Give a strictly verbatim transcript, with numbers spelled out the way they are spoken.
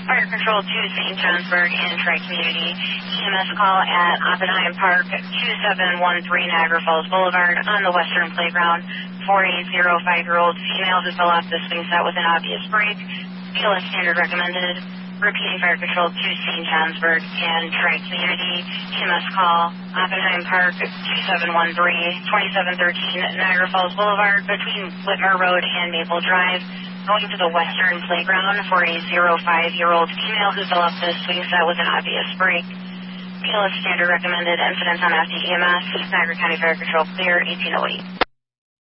Fire Control to Saint Johnsburg and Tri-Community. E M S call at Oppenheim Park, two seven one three Niagara Falls Boulevard on the Western Playground. four eight zero five-year-old female who fell off the swing set with an obvious break. B L S standard recommended. Repeating Fire Control to Saint Johnsburg and Tri-Community. E M S call Oppenheim Park, two seven one three, twenty-seven thirteen Niagara Falls Boulevard between Whitmer Road and Maple Drive. Going to the Western Playground for a zero five-year-old female who fell off the swing set with an obvious break. B L S standard recommended. Incidents on F D E M S. Niagara County Fire Control clear, eighteen oh eight.